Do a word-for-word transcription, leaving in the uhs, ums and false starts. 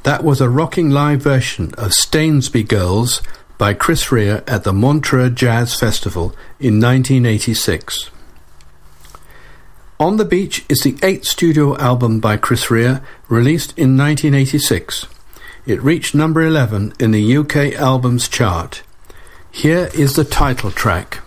That was a rocking live version of Stainsby Girls by Chris Rea at the Montreux Jazz Festival in nineteen eighty-six. On the Beach is the eighth studio album by Chris Rea, released in nineteen eighty-six. It reached number eleven in the U K Albums Chart. Here is the title track.